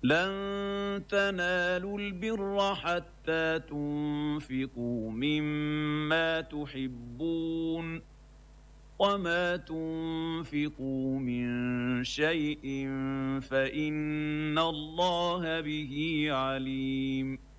لن تنالوا البر حتى تنفقوا مما تحبون وما تنفقوا من شيء فإن الله به عليم.